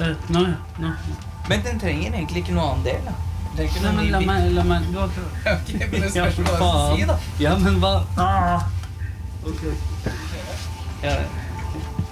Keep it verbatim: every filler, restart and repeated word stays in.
nå, nå. Men den trenger egentlig ikke noe annen del, da. Den trenger ikke Nei, noe men ny la bit. meg, la meg, du har prøvd. Ok, men det Ja, spørs hva faen. du skal si, da. Ja, men hva? Ah. Ok. Ja,